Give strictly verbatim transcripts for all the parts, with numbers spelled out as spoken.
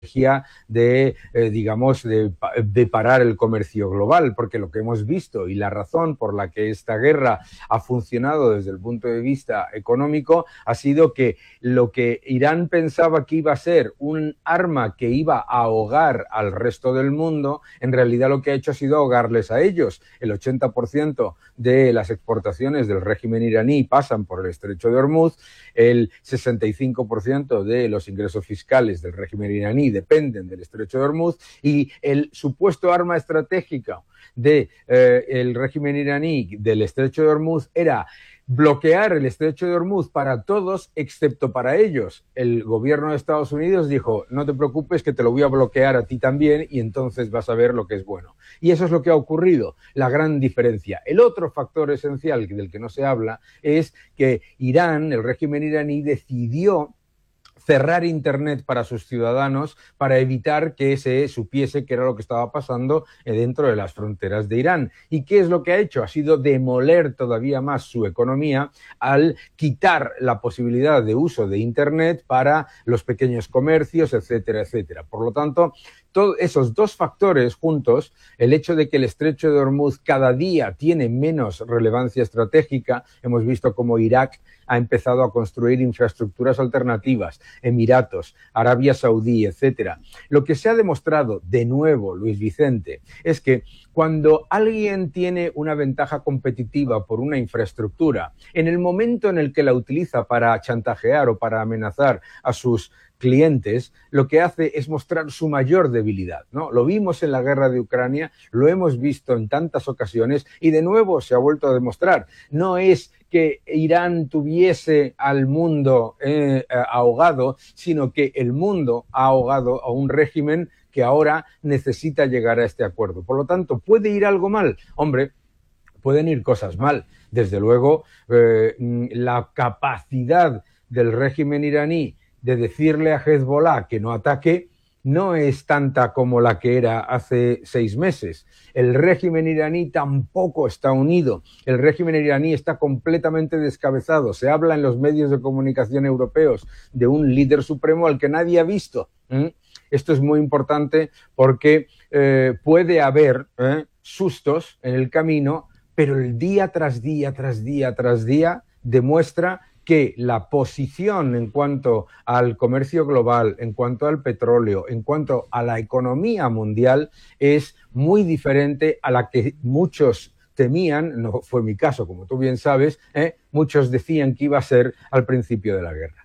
de, eh, digamos, de, de parar el comercio global, porque lo que hemos visto y la razón por la que esta guerra ha funcionado desde el punto de vista económico ha sido que lo que Irán pensaba que iba a ser un arma que iba a ahogar al resto del mundo, en realidad lo que ha hecho ha sido ahogarles a ellos. El ochenta por ciento de las exportaciones del régimen iraní pasan por el estrecho de Hormuz, el sesenta y cinco por ciento de los ingresos fiscales del régimen iraní dependen del estrecho de Hormuz, y el supuesto arma estratégica del de, eh, régimen iraní del estrecho de Hormuz era bloquear el estrecho de Hormuz para todos excepto para ellos. El gobierno de Estados Unidos dijo, no te preocupes que te lo voy a bloquear a ti también y entonces vas a ver lo que es bueno. Y eso es lo que ha ocurrido, la gran diferencia. El otro factor esencial del que no se habla es que Irán, el régimen iraní, decidió cerrar Internet para sus ciudadanos para evitar que se supiese qué era lo que estaba pasando dentro de las fronteras de Irán. ¿Y qué es lo que ha hecho? Ha sido demoler todavía más su economía al quitar la posibilidad de uso de Internet para los pequeños comercios, etcétera, etcétera. Por lo tanto, todos esos dos factores juntos, el hecho de que el estrecho de Hormuz cada día tiene menos relevancia estratégica, hemos visto cómo Irak ha empezado a construir infraestructuras alternativas, Emiratos, Arabia Saudí, etcétera. Lo que se ha demostrado, de nuevo, Luis Vicente, es que cuando alguien tiene una ventaja competitiva por una infraestructura, en el momento en el que la utiliza para chantajear o para amenazar a sus clientes, lo que hace es mostrar su mayor debilidad, ¿no? Lo vimos en la guerra de Ucrania, lo hemos visto en tantas ocasiones y de nuevo se ha vuelto a demostrar. No es que Irán tuviese al mundo eh, ahogado, sino que el mundo ha ahogado a un régimen que ahora necesita llegar a este acuerdo. Por lo tanto, ¿puede ir algo mal? Hombre, pueden ir cosas mal. Desde luego, eh, la capacidad del régimen iraní de decirle a Hezbollah que no ataque no es tanta como la que era hace seis meses. El régimen iraní tampoco está unido. El régimen iraní está completamente descabezado. Se habla en los medios de comunicación europeos de un líder supremo al que nadie ha visto. ¿Mm? Esto es muy importante porque eh, puede haber eh, sustos en el camino, pero el día tras día, tras día, tras día demuestra que la posición en cuanto al comercio global, en cuanto al petróleo, en cuanto a la economía mundial es muy diferente a la que muchos temían, no fue mi caso, como tú bien sabes, ¿eh? Muchos decían que iba a ser al principio de la guerra.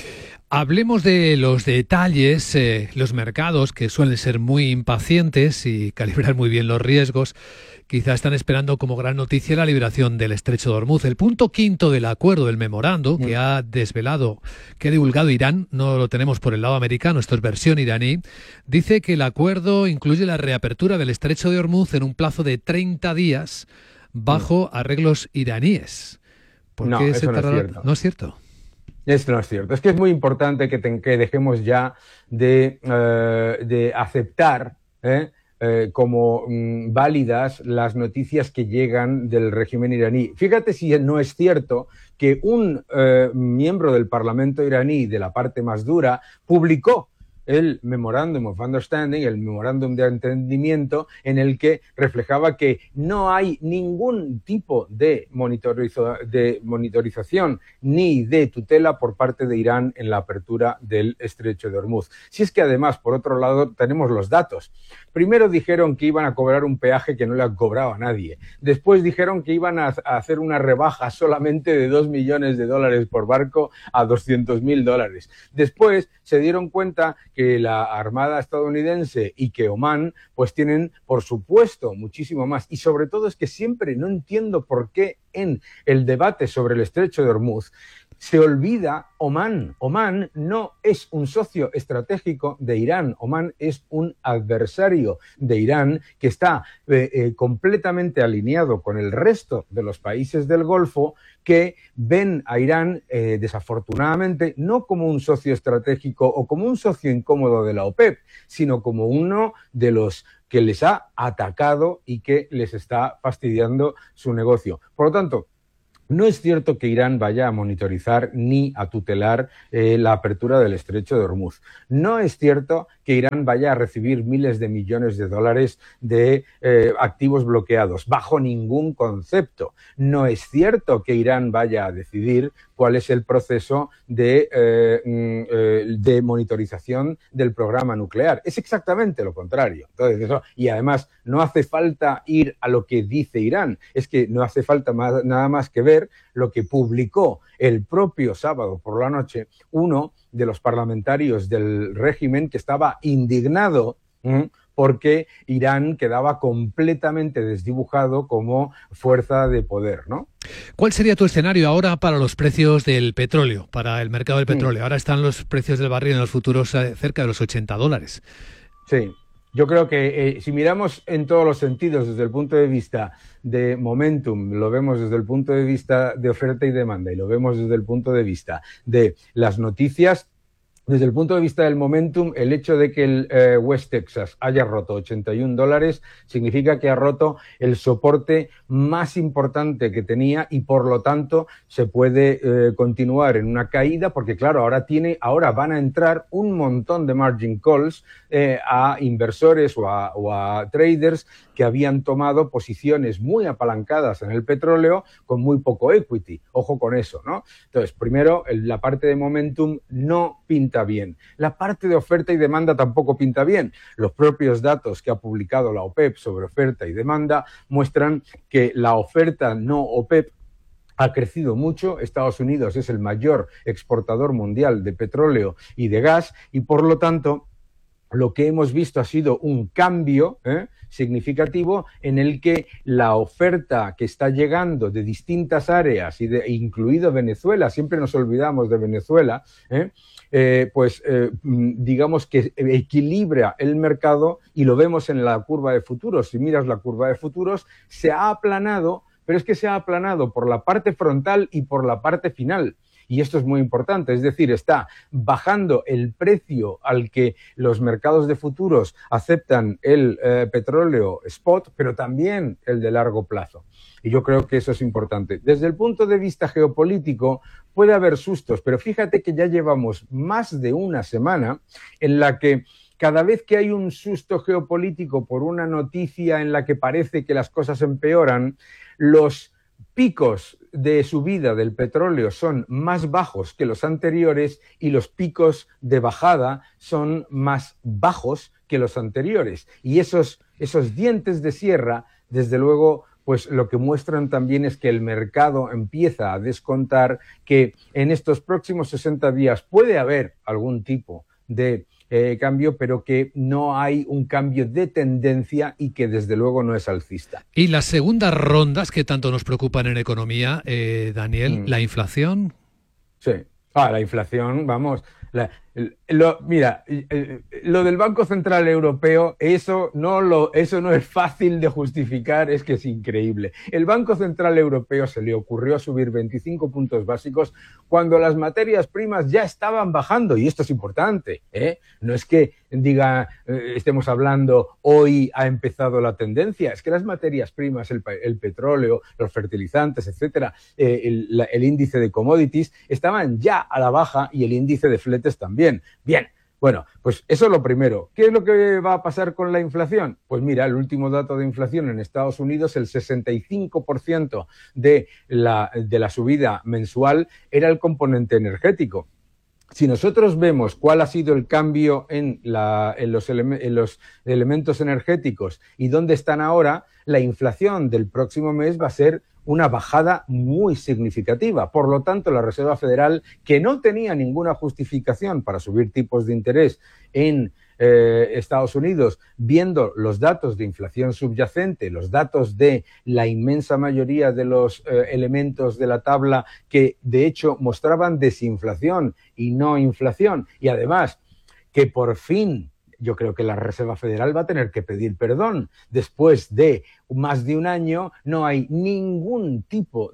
Hablemos de los detalles, eh, los mercados que suelen ser muy impacientes y calibrar muy bien los riesgos. Quizá están esperando como gran noticia la liberación del estrecho de Hormuz. El punto quinto del acuerdo, del memorando, que ha desvelado, que ha divulgado Irán, no lo tenemos por el lado americano, esto es versión iraní, dice que el acuerdo incluye la reapertura del estrecho de Hormuz en un plazo de treinta días bajo arreglos iraníes. ¿Por no, qué eso se no es tardará? cierto. ¿No es cierto? Esto no es cierto. Es que es muy importante que, te, que dejemos ya de, uh, de aceptar ¿eh? Eh, como mm, válidas las noticias que llegan del régimen iraní. Fíjate si no es cierto que un eh, miembro del Parlamento iraní, de la parte más dura, publicó el Memorandum of Understanding, el Memorándum de Entendimiento, en el que reflejaba que no hay ningún tipo de, monitorizo, de monitorización ni de tutela por parte de Irán en la apertura del estrecho de Hormuz. Si es que además, por otro lado, tenemos los datos. Primero dijeron que iban a cobrar un peaje que no le ha cobrado a nadie. Después dijeron que iban a hacer una rebaja solamente de dos millones de dólares por barco a doscientos mil dólares. Después se dieron cuenta que la Armada estadounidense y que Omán pues tienen, por supuesto, muchísimo más. Y sobre todo es que siempre no entiendo por qué en el debate sobre el estrecho de Hormuz se olvida Omán. Omán no es un socio estratégico de Irán. Omán es un adversario de Irán que está eh, eh, completamente alineado con el resto de los países del Golfo que ven a Irán, eh, desafortunadamente, no como un socio estratégico o como un socio incómodo de la OPEP, sino como uno de los que les ha atacado y que les está fastidiando su negocio. Por lo tanto, no es cierto que Irán vaya a monitorizar ni a tutelar eh, la apertura del estrecho de Hormuz. No es cierto que Irán vaya a recibir miles de millones de dólares de eh, activos bloqueados, bajo ningún concepto. No es cierto que Irán vaya a decidir cuál es el proceso de, eh, de monitorización del programa nuclear. Es exactamente lo contrario. Entonces, eso, y además, no hace falta ir a lo que dice Irán, es que no hace falta más, nada más que ver lo que publicó el propio sábado por la noche uno de los parlamentarios del régimen que estaba indignado ¿eh? porque Irán quedaba completamente desdibujado como fuerza de poder, ¿no? ¿Cuál sería tu escenario ahora para los precios del petróleo, para el mercado del petróleo? Sí. Ahora están los precios del barril en los futuros cerca de los ochenta dólares. Sí. Yo creo que eh, si miramos en todos los sentidos desde el punto de vista de momentum, lo vemos desde el punto de vista de oferta y demanda y lo vemos desde el punto de vista de las noticias, desde el punto de vista del momentum, el hecho de que el eh, West Texas haya roto ochenta y un dólares significa que ha roto el soporte más importante que tenía y por lo tanto se puede eh, continuar en una caída porque claro, ahora tiene, ahora van a entrar un montón de margin calls eh, a inversores o a, o a traders que habían tomado posiciones muy apalancadas en el petróleo con muy poco equity. Ojo con eso, ¿no? Entonces, primero, el, la parte de momentum no pinta bien. La parte de oferta y demanda tampoco pinta bien. Los propios datos que ha publicado la OPEP sobre oferta y demanda muestran que la oferta no OPEP ha crecido mucho. Estados Unidos es el mayor exportador mundial de petróleo y de gas y, por lo tanto, lo que hemos visto ha sido un cambio ¿eh? significativo en el que la oferta que está llegando de distintas áreas, y de, incluido Venezuela, siempre nos olvidamos de Venezuela, ¿eh? Eh, pues eh, digamos que equilibra el mercado y lo vemos en la curva de futuros. Si miras la curva de futuros, se ha aplanado, pero es que se ha aplanado por la parte frontal y por la parte final. Y esto es muy importante, es decir, está bajando el precio al que los mercados de futuros aceptan el eh, petróleo spot, pero también el de largo plazo. Y yo creo que eso es importante. Desde el punto de vista geopolítico puede haber sustos, pero fíjate que ya llevamos más de una semana en la que cada vez que hay un susto geopolítico por una noticia en la que parece que las cosas empeoran, los picos de subida del petróleo son más bajos que los anteriores y los picos de bajada son más bajos que los anteriores. Y esos, esos dientes de sierra, desde luego, pues lo que muestran también es que el mercado empieza a descontar que en estos próximos sesenta días puede haber algún tipo de Eh, cambio, pero que no hay un cambio de tendencia y que desde luego no es alcista. Y las segundas rondas que tanto nos preocupan en economía, eh, Daniel, mm. ¿la inflación? Sí, ah, la inflación, vamos, la, lo, mira, lo del Banco Central Europeo, eso no, lo, eso no es fácil de justificar, es que es increíble. El Banco Central Europeo se le ocurrió subir veinticinco puntos básicos cuando las materias primas ya estaban bajando, y esto es importante, ¿eh? No es que diga, eh, estemos hablando, hoy ha empezado la tendencia, es que las materias primas, el, el petróleo, los fertilizantes, etcétera, eh, el, la, el índice de commodities estaban ya a la baja y el índice de fletes también. Bien, bien. Bueno, pues eso es lo primero. ¿Qué es lo que va a pasar con la inflación? Pues mira, el último dato de inflación en Estados Unidos, el sesenta y cinco por ciento de la, de la subida mensual era el componente energético. Si nosotros vemos cuál ha sido el cambio en, la, en, los ele- en los elementos energéticos y dónde están ahora, la inflación del próximo mes va a ser una bajada muy significativa. Por lo tanto, la Reserva Federal, que no tenía ninguna justificación para subir tipos de interés en eh, Estados Unidos, viendo los datos de inflación subyacente, los datos de la inmensa mayoría de los eh, elementos de la tabla que, de hecho, mostraban desinflación y no inflación, y además que por fin yo creo que la Reserva Federal va a tener que pedir perdón. Después de más de un año no hay ningún tipo de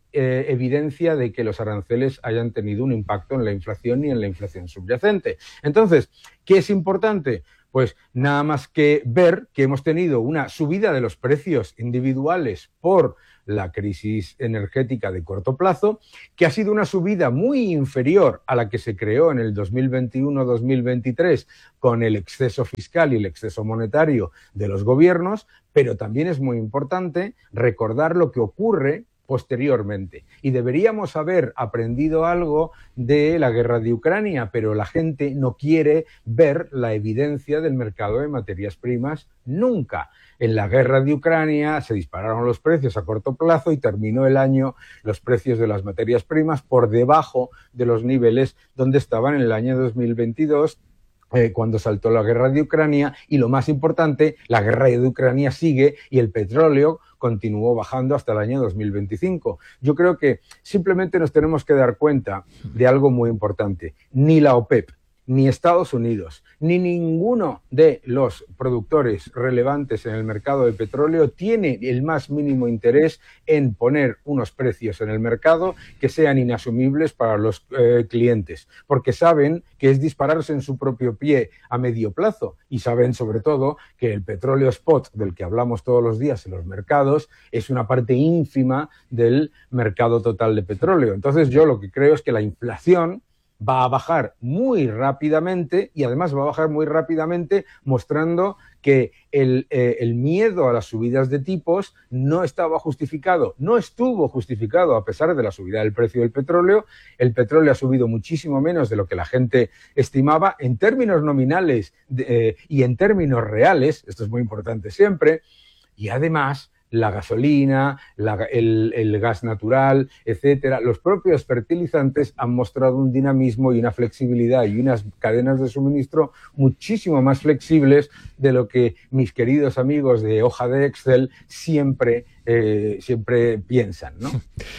eh, evidencia de que los aranceles hayan tenido un impacto en la inflación ni en la inflación subyacente. Entonces, ¿qué es importante? Pues nada más que ver que hemos tenido una subida de los precios individuales por la crisis energética de corto plazo, que ha sido una subida muy inferior a la que se creó en el dos mil veintiuno dos mil veintitrés con el exceso fiscal y el exceso monetario de los gobiernos, pero también es muy importante recordar lo que ocurre posteriormente. Y deberíamos haber aprendido algo de la guerra de Ucrania, pero la gente no quiere ver la evidencia del mercado de materias primas nunca. En la guerra de Ucrania se dispararon los precios a corto plazo y terminó el año los precios de las materias primas por debajo de los niveles donde estaban en el año dos mil veintidós, Eh, cuando saltó la guerra de Ucrania, y lo más importante, la guerra de Ucrania sigue y el petróleo continuó bajando hasta el año dos mil veinticinco. Yo creo que simplemente nos tenemos que dar cuenta de algo muy importante. Ni la OPEP, ni Estados Unidos, ni ninguno de los productores relevantes en el mercado de petróleo tiene el más mínimo interés en poner unos precios en el mercado que sean inasumibles para los eh, clientes, porque saben que es dispararse en su propio pie a medio plazo, y saben sobre todo que el petróleo spot del que hablamos todos los días en los mercados es una parte ínfima del mercado total de petróleo. Entonces yo lo que creo es que la inflación va a bajar muy rápidamente, y además va a bajar muy rápidamente mostrando que el, eh, el miedo a las subidas de tipos no estaba justificado, no estuvo justificado a pesar de la subida del precio del petróleo. El petróleo ha subido muchísimo menos de lo que la gente estimaba en términos nominales de, eh, y en términos reales, esto es muy importante siempre, y además la gasolina, la, el, el gas natural, etcétera, los propios fertilizantes han mostrado un dinamismo y una flexibilidad y unas cadenas de suministro muchísimo más flexibles de lo que mis queridos amigos de hoja de Excel siempre, eh, siempre piensan, ¿no?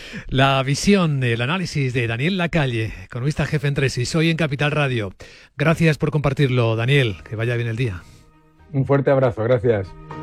La visión, el análisis de Daniel Lacalle, economista jefe en Tresis, hoy en Capital Radio. Gracias por compartirlo, Daniel. Que vaya bien el día. Un fuerte abrazo, gracias.